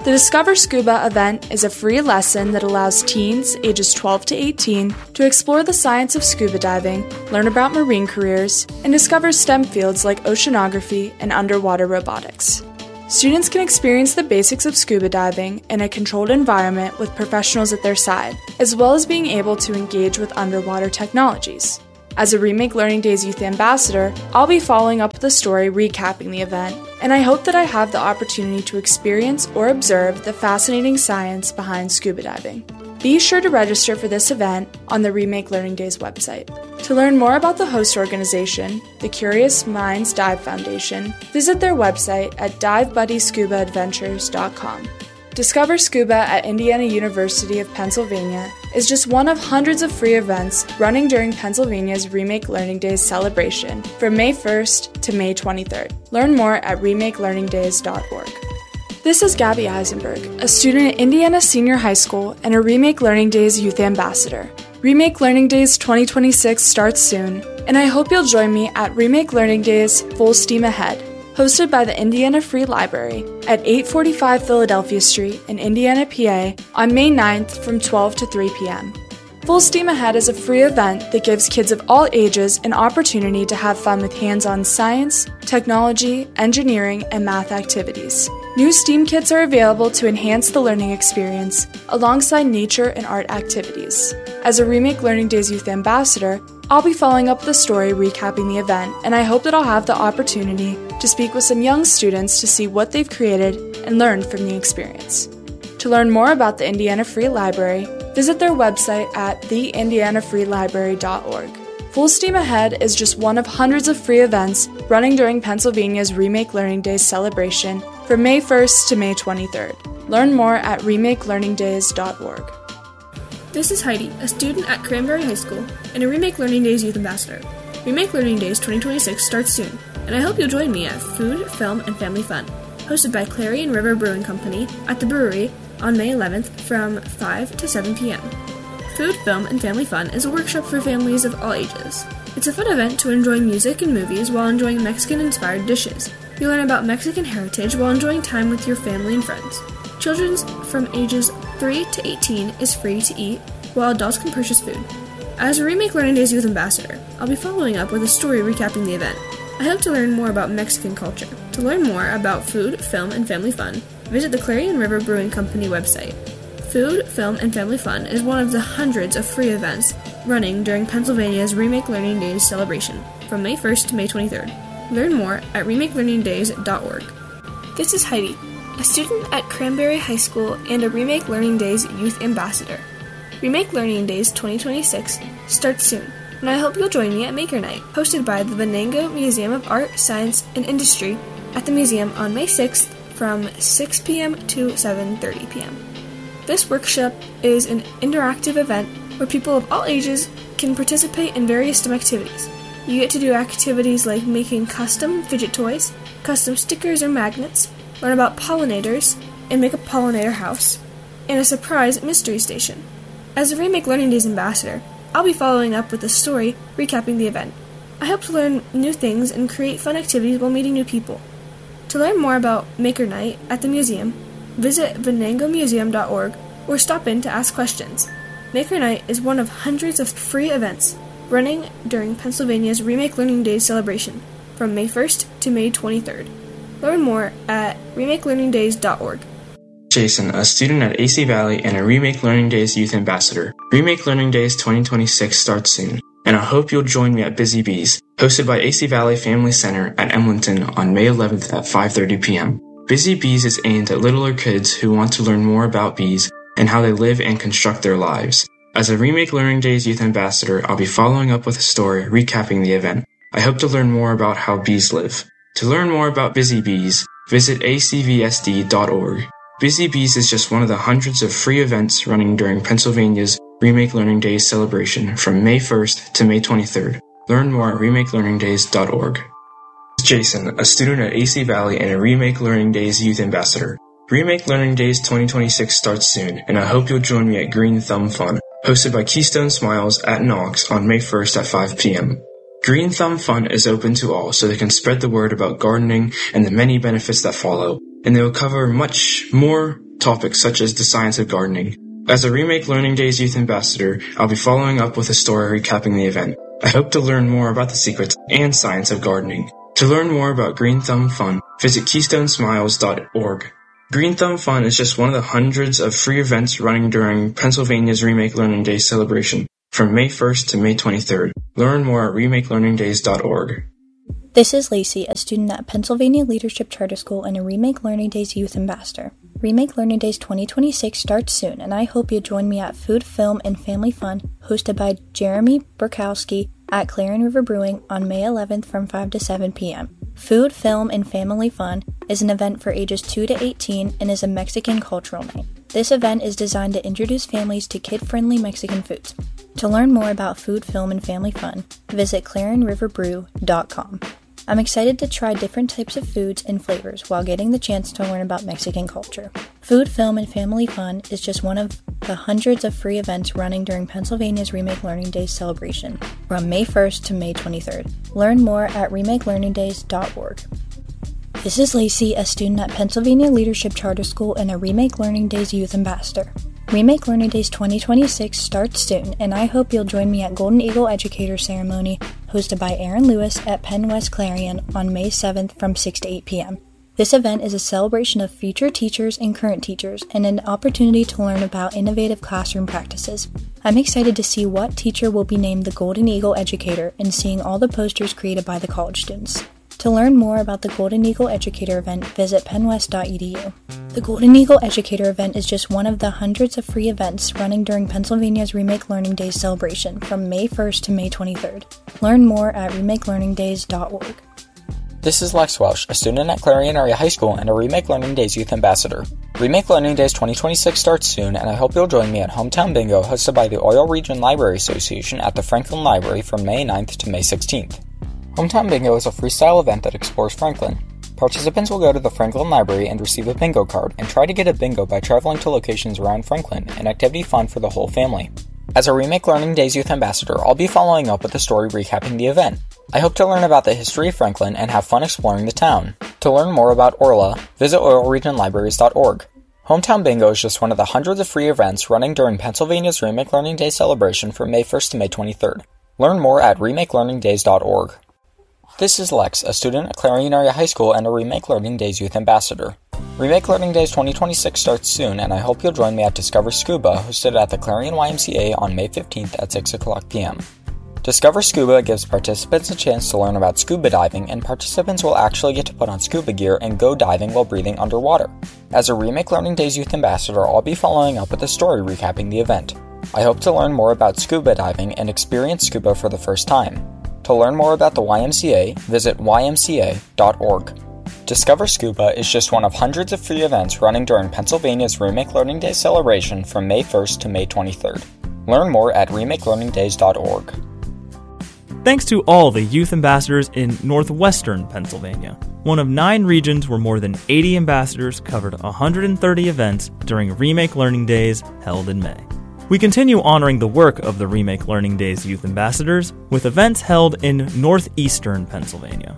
The Discover Scuba event is a free lesson that allows teens ages twelve to eighteen to explore the science of scuba diving, learn about marine careers, and discover STEM fields like oceanography and underwater robotics. Students can experience the basics of scuba diving in a controlled environment with professionals at their side, as well as being able to engage with underwater technologies. As a Remake Learning Days Youth Ambassador, I'll be following up with a story recapping the event, and I hope that I have the opportunity to experience or observe the fascinating science behind scuba diving. Be sure to register for this event on the Remake Learning Days website. To learn more about the host organization, the Curious Minds Dive Foundation, visit their website at dive buddy scuba adventures dot com. Discover Scuba at Indiana University of Pennsylvania is just one of hundreds of free events running during Pennsylvania's Remake Learning Days celebration from May first to May twenty-third. Learn more at remake learning days dot org. This is Gabby Eisenberg, a student at Indiana Senior High School and a Remake Learning Days Youth Ambassador. Remake Learning Days twenty twenty-six starts soon, and I hope you'll join me at Remake Learning Days Full Steam Ahead, hosted by the Indiana Free Library at eight forty-five Philadelphia Street in Indiana, P A on May ninth from twelve to three p.m. Full Steam Ahead is a free event that gives kids of all ages an opportunity to have fun with hands-on science, technology, engineering, and math activities. New STEAM kits are available to enhance the learning experience alongside nature and art activities. As a Remake Learning Days Youth Ambassador, I'll be following up with a story recapping the event, and I hope that I'll have the opportunity to speak with some young students to see what they've created and learn from the experience. To learn more about the Indiana Free Library, visit their website at the indiana free library dot org. Full Steam Ahead is just one of hundreds of free events running during Pennsylvania's Remake Learning Days celebration from May first to May twenty-third. Learn more at remake learning days dot org. This is Heidi, a student at Cranberry High School and a Remake Learning Days Youth Ambassador. Remake Learning Days twenty twenty-six starts soon, and I hope you'll join me at Food, Film, and Family Fun, hosted by Clarion River Brewing Company at the brewery on May eleventh from five to seven p.m. Food, Film, and Family Fun is a workshop for families of all ages. It's a fun event to enjoy music and movies while enjoying Mexican-inspired dishes. You'll learn about Mexican heritage while enjoying time with your family and friends. Children from ages three to eighteen is free to eat, while adults can purchase food. As a Remake Learning Days Youth Ambassador, I'll be following up with a story recapping the event. I hope to learn more about Mexican culture. To learn more about food, film, and family fun, visit the Clarion River Brewing Company website. Food, Film, and Family Fun is one of the hundreds of free events running during Pennsylvania's Remake Learning Days celebration from May first to May twenty-third. Learn more at remake learning days dot org. This is Heidi, a student at Cranberry High School and a Remake Learning Days Youth Ambassador. Remake Learning Days twenty twenty-six starts soon, and I hope you'll join me at Maker Night, hosted by the Venango Museum of Art, Science, and Industry at the museum on May sixth from six p.m. to seven thirty p.m. This workshop is an interactive event where people of all ages can participate in various STEM activities. You get to do activities like making custom fidget toys, custom stickers or magnets, learn about pollinators, and make a pollinator house, and a surprise mystery station. As a Remake Learning Days ambassador, I'll be following up with a story recapping the event. I hope to learn new things and create fun activities while meeting new people. To learn more about Maker Night at the museum, visit venango museum dot org or stop in to ask questions. Maker Night is one of hundreds of free events running during Pennsylvania's Remake Learning Days celebration from May first to May twenty-third. Learn more at remake learning days dot org. Jason, a student at A C Valley and a Remake Learning Days Youth Ambassador. Remake Learning Days twenty twenty-six starts soon, and I hope you'll join me at Busy Bees, hosted by A C Valley Family Center at Emlenton on May eleventh at five thirty p.m. Busy Bees is aimed at littler kids who want to learn more about bees and how they live and construct their lives. As a Remake Learning Days Youth Ambassador, I'll be following up with a story recapping the event. I hope to learn more about how bees live. To learn more about Busy Bees, visit a c v s d dot org. Busy Bees is just one of the hundreds of free events running during Pennsylvania's Remake Learning Days celebration from May first to May twenty-third. Learn more at remake learning days dot org. Jason, a student at A C Valley and a Remake Learning Days Youth Ambassador. Remake Learning Days twenty twenty-six starts soon, and I hope you'll join me at Green Thumb Fun, hosted by Keystone Smiles at Knox on May first at five p.m. Green Thumb Fun is open to all so they can spread the word about gardening and the many benefits that follow, and they will cover much more topics such as the science of gardening. As a Remake Learning Days Youth Ambassador, I'll be following up with a story recapping the event. I hope to learn more about the secrets and science of gardening. To learn more about Green Thumb Fun, visit keystone smiles dot org. Green Thumb Fun is just one of the hundreds of free events running during Pennsylvania's Remake Learning Days celebration from May first to May twenty-third. Learn more at remake learning days dot org. This is Lacey, a student at Pennsylvania Leadership Charter School and a Remake Learning Days Youth Ambassador. Remake Learning Days twenty twenty-six starts soon, and I hope you join me at Food, Film, and Family Fun, hosted by Jeremy Burkowski at Clarion River Brewing on May eleventh from five to seven p.m. Food, Film, and Family Fun is an event for ages two to eighteen and is a Mexican cultural night. This event is designed to introduce families to kid-friendly Mexican foods. To learn more about Food, Film, and Family Fun, visit clarion river brew dot com. I'm excited to try different types of foods and flavors while getting the chance to learn about Mexican culture. Food, Film, and Family Fun is just one of the hundreds of free events running during Pennsylvania's Remake Learning Days celebration from May first to May twenty-third. Learn more at remake learning days dot org. This is Lacey, a student at Pennsylvania Leadership Charter School and a Remake Learning Days Youth Ambassador. Remake Learning Days twenty twenty-six starts soon, and I hope you'll join me at Golden Eagle Educator Ceremony, hosted by Aaron Lewis at Penn West Clarion on May seventh from six to eight p.m. This event is a celebration of future teachers and current teachers, and an opportunity to learn about innovative classroom practices. I'm excited to see what teacher will be named the Golden Eagle Educator and seeing all the posters created by the college students. To learn more about the Golden Eagle Educator event, visit penn west dot e d u. The Golden Eagle Educator event is just one of the hundreds of free events running during Pennsylvania's Remake Learning Days celebration from May first to May twenty-third. Learn more at remake learning days dot org. This is Lex Welsh, a student at Clarion Area High School and a Remake Learning Days Youth Ambassador. Remake Learning Days twenty twenty-six starts soon, and I hope you'll join me at Hometown Bingo hosted by the Oil Region Library Association at the Franklin Library from May ninth to May sixteenth. Hometown Bingo is a freestyle event that explores Franklin. Participants will go to the Franklin Library and receive a bingo card and try to get a bingo by traveling to locations around Franklin, an activity fun for the whole family. As a Remake Learning Days Youth Ambassador, I'll be following up with a story recapping the event. I hope to learn about the history of Franklin and have fun exploring the town. To learn more about Orla, visit oil region libraries dot org. Hometown Bingo is just one of the hundreds of free events running during Pennsylvania's Remake Learning Days celebration from May first to May twenty-third. Learn more at remake learning days dot org. This is Lex, a student at Clarion Area High School and a Remake Learning Days Youth Ambassador. Remake Learning Days twenty twenty-six starts soon, and I hope you'll join me at Discover Scuba, hosted at the Clarion Y M C A on May fifteenth at six o'clock p.m. Discover Scuba gives participants a chance to learn about scuba diving, and participants will actually get to put on scuba gear and go diving while breathing underwater. As a Remake Learning Days Youth Ambassador, I'll be following up with a story recapping the event. I hope to learn more about scuba diving and experience scuba for the first time. To learn more about the Y M C A, visit y m c a dot org. Discover Scuba is just one of hundreds of free events running during Pennsylvania's Remake Learning Days celebration from May first to May twenty-third. Learn more at remake learning days dot org. Thanks to all the youth ambassadors in northwestern Pennsylvania, one of nine regions where more than eighty ambassadors covered one hundred thirty events during Remake Learning Days held in May. We continue honoring the work of the Remake Learning Days Youth Ambassadors with events held in northeastern Pennsylvania.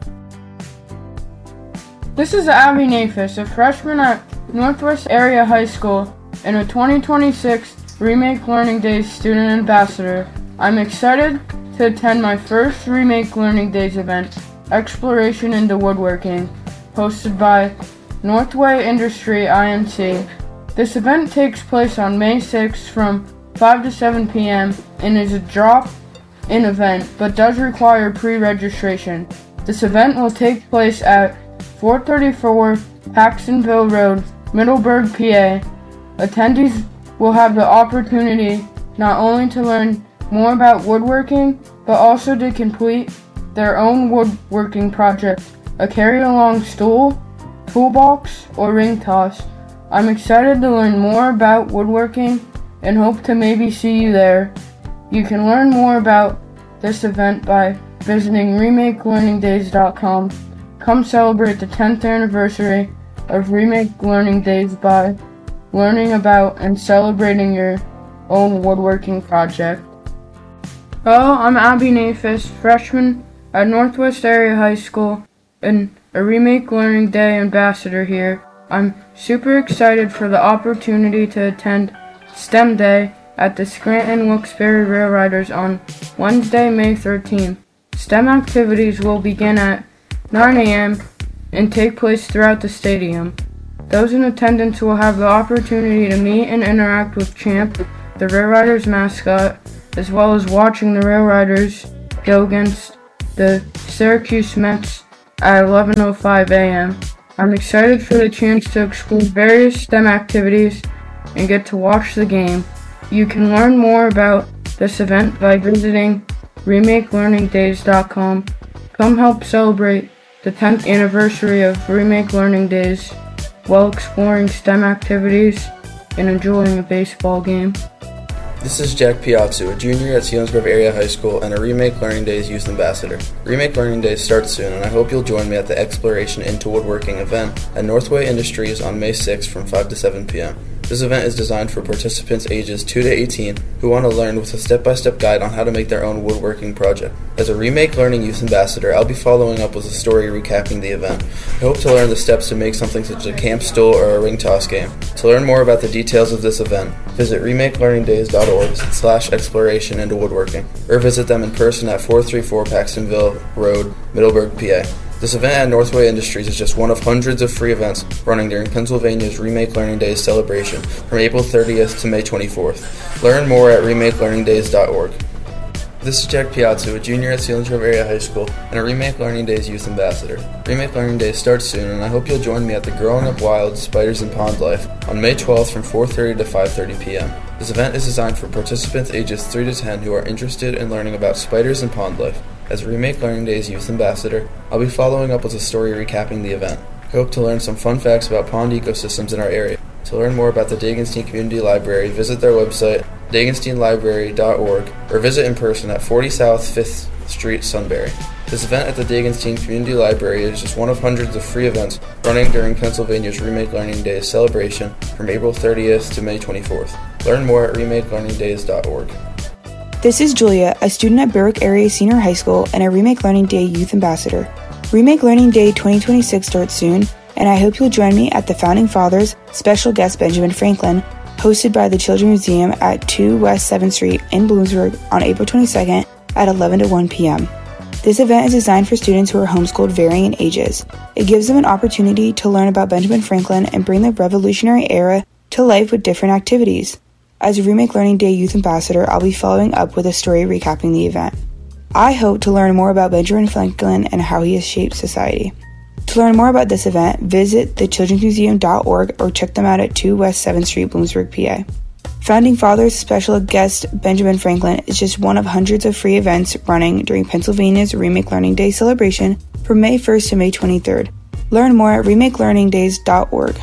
This is Abby Nafis, a freshman at Northwest Area High School and a twenty twenty-six Remake Learning Days Student Ambassador. I'm excited to attend my first Remake Learning Days event, Exploration into Woodworking, hosted by Northway Industry I N C. This event takes place on May sixth from five to seven p.m. and is a drop-in event, but does require pre-registration. This event will take place at four thirty-four Paxtonville Road, Middleburg, P A. Attendees will have the opportunity not only to learn more about woodworking, but also to complete their own woodworking project, a carry-along stool, toolbox, or ring toss. I'm excited to learn more about woodworking and hope to maybe see you there. You can learn more about this event by visiting remake learning days dot com. Come celebrate the tenth anniversary of Remake Learning Days by learning about and celebrating your own woodworking project. Hello, I'm Abby Nafis, freshman at Northwest Area High School and a Remake Learning Day ambassador here. I'm super excited for the opportunity to attend STEM Day at the Scranton Wilkes-Barre Rail Riders on Wednesday, May thirteenth. STEM activities will begin at nine a.m. and take place throughout the stadium. Those in attendance will have the opportunity to meet and interact with Champ, the Rail Riders mascot, as well as watching the Rail Riders go against the Syracuse Mets at eleven oh five a.m. I'm excited for the chance to explore various STEM activities and get to watch the game. You can learn more about this event by visiting remake learning days dot com. Come help celebrate the tenth anniversary of Remake Learning Days while exploring STEM activities and enjoying a baseball game. This is Jack Piazzu, a junior at Selinsgrove Area High School and a Remake Learning Days Youth Ambassador. Remake Learning Days starts soon, and I hope you'll join me at the Exploration into Woodworking event at Northway Industries on May sixth from five to seven p.m. This event is designed for participants ages two to eighteen who want to learn with a step-by-step guide on how to make their own woodworking project. As a Remake Learning Youth Ambassador, I'll be following up with a story recapping the event. I hope to learn the steps to make something such as a camp stool or a ring toss game. To learn more about the details of this event, visit remake learning days dot org slash exploration into woodworking, or visit them in person at four thirty-four Paxtonville Road, Middleburg, P A. This event at Northway Industries is just one of hundreds of free events running during Pennsylvania's Remake Learning Days celebration from April thirtieth to May twenty-fourth. Learn more at remake learning days dot org. This is Jack Piazzu, a junior at Selinsgrove Area High School and a Remake Learning Days Youth Ambassador. Remake Learning Days starts soon, and I hope you'll join me at the Growing Up Wild Spiders and Pond Life on May twelfth from four thirty to five thirty p.m. This event is designed for participants ages three to ten who are interested in learning about spiders and pond life. As a Remake Learning Days Youth Ambassador, I'll be following up with a story recapping the event. I hope to learn some fun facts about pond ecosystems in our area. To learn more about the Dagenstein Community Library, visit their website, dagenstein library dot org, or visit in person at forty South fifth Street, Sunbury. This event at the Dagenstein Community Library is just one of hundreds of free events running during Pennsylvania's Remake Learning Days celebration from April thirtieth to May twenty-fourth. Learn more at remake learning days dot org. This is Julia, a student at Berwick Area Senior High School and a Remake Learning Day Youth Ambassador. Remake Learning Day twenty twenty-six starts soon, and I hope you'll join me at the Founding Fathers special guest Benjamin Franklin, hosted by the Children's Museum at two West seventh Street in Bloomsburg on April twenty-second at eleven to one p.m. This event is designed for students who are homeschooled varying in ages. It gives them an opportunity to learn about Benjamin Franklin and bring the Revolutionary era to life with different activities. As a Remake Learning Day Youth Ambassador, I'll be following up with a story recapping the event. I hope to learn more about Benjamin Franklin and how he has shaped society. To learn more about this event, visit the children's museum dot org or check them out at two West seventh Street, Bloomsburg, P A. Founding Fathers special guest Benjamin Franklin is just one of hundreds of free events running during Pennsylvania's Remake Learning Day celebration from May first to May twenty-third. Learn more at remake learning days dot org.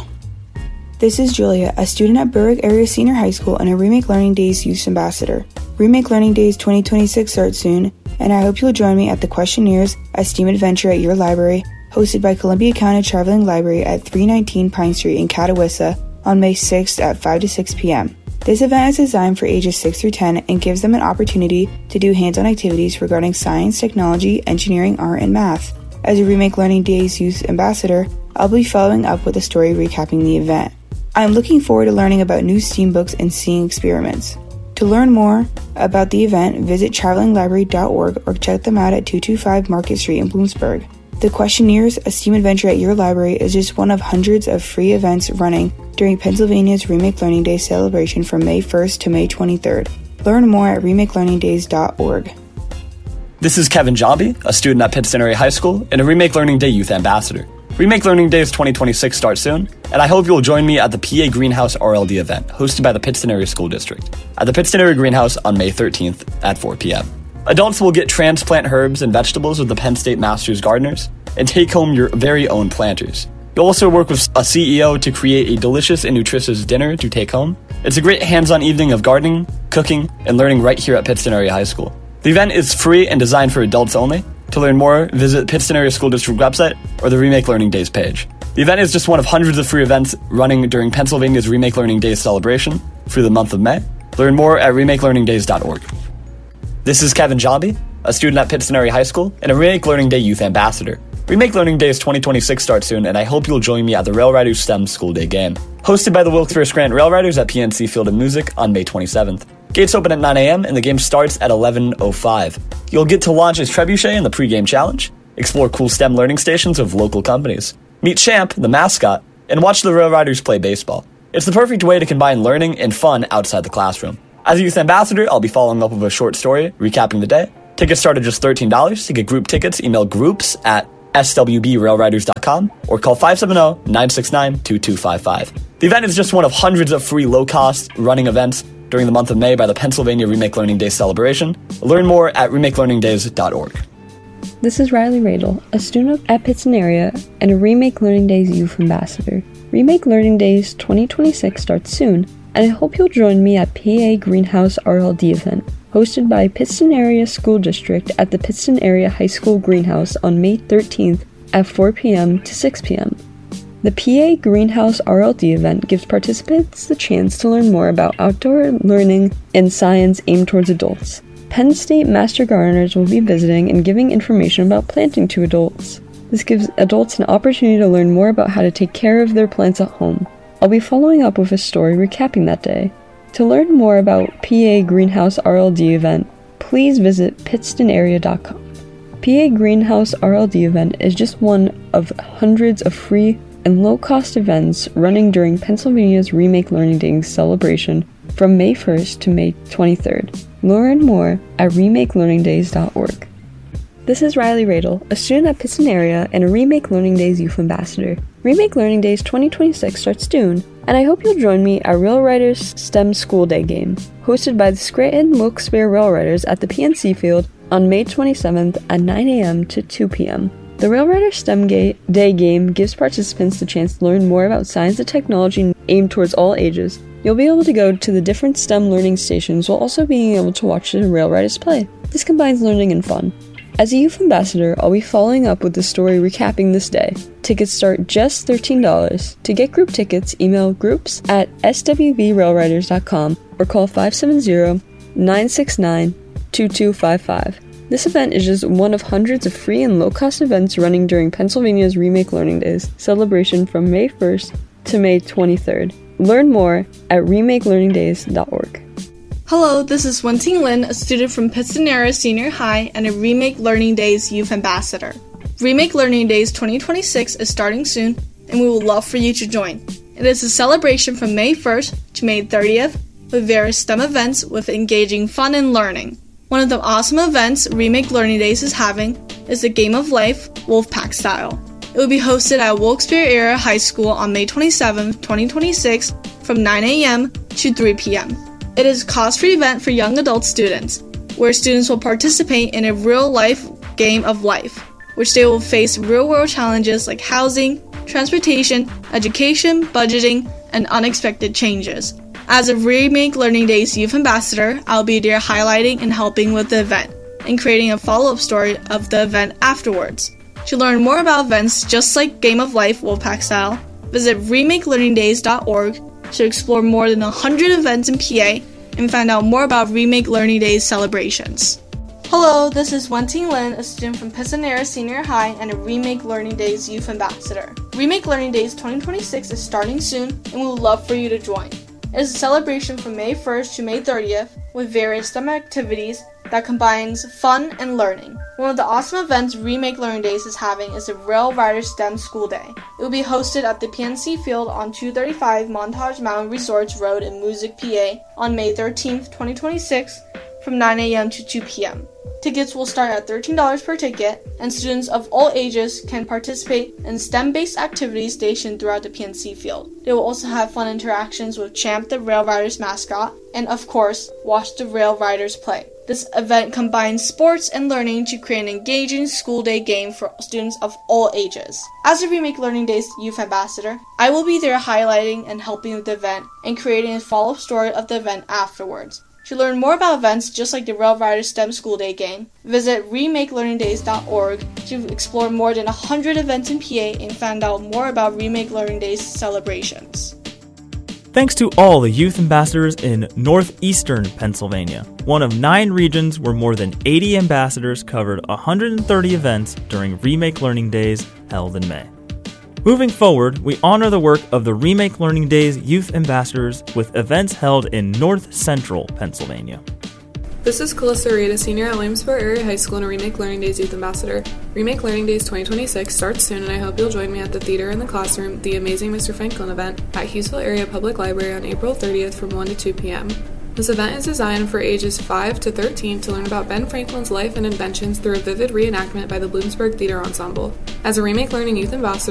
This is Julia, a student at Berwick Area Senior High School and a Remake Learning Days Youth Ambassador. Remake Learning Days twenty twenty-six starts soon, and I hope you'll join me at the Questionnaires, a STEAM adventure at your library, hosted by Columbia County Traveling Library at three nineteen Pine Street in Catawissa on May sixth at five to six p.m. This event is designed for ages six through ten and gives them an opportunity to do hands-on activities regarding science, technology, engineering, art, and math. As a Remake Learning Days Youth Ambassador, I'll be following up with a story recapping the event. I'm looking forward to learning about new STEAM books and seeing experiments. To learn more about the event, visit traveling library dot org or check them out at two twenty-five Market Street in Bloomsburg. The Questionnaires, a STEAM adventure at your library, is just one of hundreds of free events running during Pennsylvania's Remake Learning Day celebration from May first to May twenty-third. Learn more at remake learning days dot org. This is Kevin Jobby, a student at Pittston Area High School and a Remake Learning Day Youth Ambassador. Remake Learning Days twenty twenty-six starts soon, and I hope you'll join me at the P A Greenhouse R L D event hosted by the Pittston Area School District at the Pittston Area Greenhouse on May thirteenth at four p.m. Adults will get transplant herbs and vegetables with the Penn State Masters Gardeners and take home your very own planters. You'll also work with a C E O to create a delicious and nutritious dinner to take home. It's a great hands-on evening of gardening, cooking, and learning right here at Pittston Area High School. The event is free and designed for adults only. To learn more, visit Pittston Area School District website or the Remake Learning Days page. The event is just one of hundreds of free events running during Pennsylvania's Remake Learning Days celebration through the month of May. Learn more at remake learning days dot org. This is Kevin Jobby, a student at Pittston Area High School and a Remake Learning Day Youth Ambassador. Remake Learning Days twenty twenty-six starts soon, and I hope you'll join me at the Rail Riders STEM School Day game, hosted by the Wilkes-Barre Scranton Rail Riders at P N C Field of Music on May twenty-seventh. Gates open at nine a.m. and the game starts at eleven oh five. You'll get to launch as Trebuchet in the pregame challenge, explore cool STEM learning stations of local companies, meet Champ, the mascot, and watch the Rail Riders play baseball. It's the perfect way to combine learning and fun outside the classroom. As a youth ambassador, I'll be following up with a short story recapping the day. Tickets start at just thirteen dollars. To get group tickets, email groups at s w b rail riders dot com or call five seven zero, nine six nine, two two five five. The event is just one of hundreds of free low-cost running events during the month of May by the Pennsylvania Remake Learning Days celebration. Learn more at remake learning days dot org. This is Riley Radel, a student at Pittston area and a Remake Learning Days Youth Ambassador. Remake Learning Days twenty twenty-six starts soon, and I hope you'll join me at P A Greenhouse R L D event, hosted by Pittston Area School District at the Pittston Area High School Greenhouse on May thirteenth at four p.m. to six p.m. The P A Greenhouse R L D event gives participants the chance to learn more about outdoor learning and science aimed towards adults. Penn State Master Gardeners will be visiting and giving information about planting to adults. This gives adults an opportunity to learn more about how to take care of their plants at home. I'll be following up with a story recapping that day. To learn more about P A Greenhouse R L D event, please visit pittston area dot com. P A Greenhouse R L D event is just one of hundreds of free and low-cost events running during Pennsylvania's Remake Learning Days celebration from May first to May twenty-third. Learn more at remake learning days dot org. This is Riley Radel, a student at Pittston area and a Remake Learning Days Youth Ambassador. Remake Learning Days twenty twenty-six starts soon, and I hope you'll join me at Rail Riders STEM School Day game, hosted by the Scranton Wilkes-Barre Rail Riders at the P N C Field on May twenty-seventh at nine a.m. to two p.m. The Rail Riders STEM Ga- Day game gives participants the chance to learn more about science and technology aimed towards all ages. You'll be able to go to the different STEM learning stations while also being able to watch the Rail Riders play. This combines learning and fun. As a youth ambassador, I'll be following up with the story recapping this day. Tickets start just thirteen dollars. To get group tickets, email groups at s w b rail riders dot com or call five seven zero, nine six nine, two two five five. This event is just one of hundreds of free and low-cost events running during Pennsylvania's Remake Learning Days celebration from May first to May twenty-third. Learn more at remake learning days dot org. Hello, this is Wenting Lin, a student from Pittston Area Senior High and a Remake Learning Days Youth Ambassador. Remake Learning Days twenty twenty-six is starting soon, and we would love for you to join. It is a celebration from May first to May thirtieth with various STEM events with engaging fun and learning. One of the awesome events Remake Learning Days is having is the Game of Life Wolfpack Style. It will be hosted at Wilkes-Barre Area High School on May twenty-seventh, twenty twenty-six from nine a.m. to three p.m. It is a cost-free event for young adult students, where students will participate in a real-life game of life, which they will face real-world challenges like housing, transportation, education, budgeting, and unexpected changes. As a Remake Learning Days Youth Ambassador, I'll be there highlighting and helping with the event, and creating a follow-up story of the event afterwards. To learn more about events just like Game of Life Wolfpack Style, visit remake learning days dot org to explore more than one hundred events in P A and find out more about Remake Learning Days celebrations. Hello, this is Wenting Lin, a student from Pittston Area Senior High and a Remake Learning Days Youth Ambassador. Remake Learning Days twenty twenty-six is starting soon, and we would love for you to join. It is a celebration from May first to May thirtieth with various STEM activities that combines fun and learning. One of the awesome events Remake Learning Days is having is the Rail Riders STEM School Day. It will be hosted at the P N C Field on two thirty-five Montage Mountain Resorts Road in Music, P A on May thirteenth, twenty twenty-six from nine a.m. to two p.m. Tickets will start at thirteen dollars per ticket, and students of all ages can participate in STEM-based activities stationed throughout the P N C Field. They will also have fun interactions with Champ, the Rail Riders mascot, and of course, watch the Rail Riders play. This event combines sports and learning to create an engaging school day game for students of all ages. As a Remake Learning Days Youth Ambassador, I will be there highlighting and helping with the event and creating a follow-up story of the event afterwards. To learn more about events just like the Rail Riders STEM School Day game, visit remake learning days dot org to explore more than one hundred events in P A and find out more about Remake Learning Days celebrations. Thanks to all the youth ambassadors in northeastern Pennsylvania, one of nine regions where more than eighty ambassadors covered one hundred thirty events during Remake Learning Days held in May. Moving forward, we honor the work of the Remake Learning Days youth ambassadors with events held in north central Pennsylvania. This is Calissa Reed, a senior at Williamsburg Area High School and a Remake Learning Days Youth Ambassador. Remake Learning Days twenty twenty-six starts soon, and I hope you'll join me at the Theater in the Classroom, the Amazing Mister Franklin event at Hughesville Area Public Library on April thirtieth from one to two p.m. This event is designed for ages five to thirteen to learn about Ben Franklin's life and inventions through a vivid reenactment by the Bloomsburg Theater Ensemble. As a Remake Learning Youth Ambassador,